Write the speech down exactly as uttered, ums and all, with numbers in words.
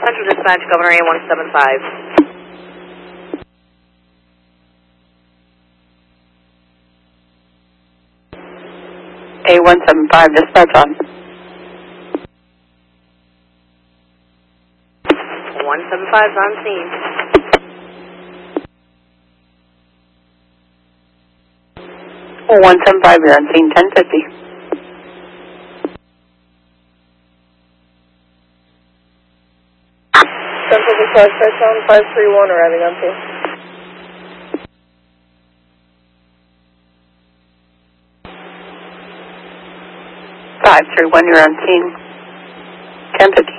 Central Dispatch, Governor A one seven five. A one seven five, dispatch on. one seven five is on scene. one seven five, you're on scene, ten fifty. Central Dispatch, touchdown five three one, arriving on scene. five three one, you're on scene, ten fifty.